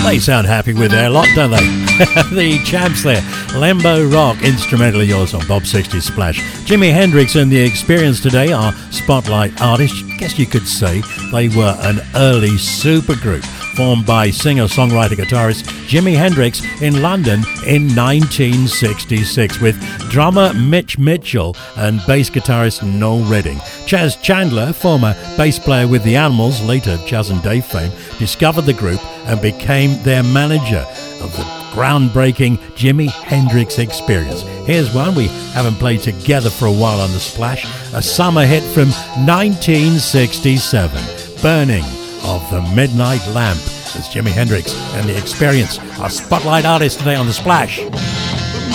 They sound happy with their lot, don't they? The Champs there. Lembo Rock, instrumentally yours on Bob 60 Splash. Jimi Hendrix and The Experience today are spotlight artists. Guess you could say they were an early supergroup formed by singer-songwriter guitarist Jimi Hendrix in London in 1966 with drummer Mitch Mitchell and bass guitarist Noel Redding. Chaz Chandler, former bass player with The Animals, later Chaz and Dave fame, discovered the group and became their manager of the groundbreaking Jimi Hendrix Experience. Here's one we haven't played together for a while on The Splash, a summer hit from 1967, Burning of the Midnight Lamp. It's Jimi Hendrix and The Experience, our spotlight artist today on The Splash.